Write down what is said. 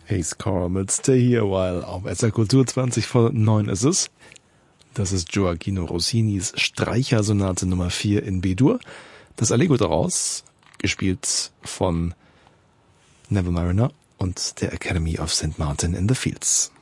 Hayes Carl mit Stay Here a While auf SR Kultur 20 vor 9 ist es. Das ist Gioacchino Rossinis Streichersonate Nummer 4 in B-Dur. Das Allegro daraus, gespielt von Neville Mariner und der Academy of St. Martin in the Fields.